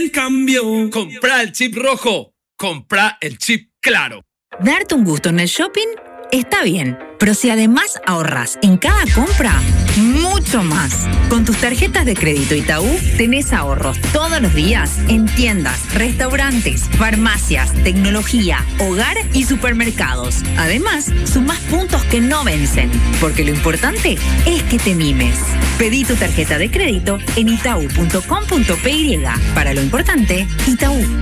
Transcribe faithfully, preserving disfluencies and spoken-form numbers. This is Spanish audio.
El cambio. Compra el chip rojo. Compra el chip claro. Darte un gusto en el shopping está bien, pero si además ahorras en cada compra, mucho más. Con tus tarjetas de crédito Itaú, tenés ahorros todos los días en tiendas, restaurantes, farmacias, tecnología, hogar y supermercados. Además, sumás puntos que no vencen, porque lo importante es que te mimes. Pedí tu tarjeta de crédito en itaú punto com punto pe. Para lo importante, Itaú.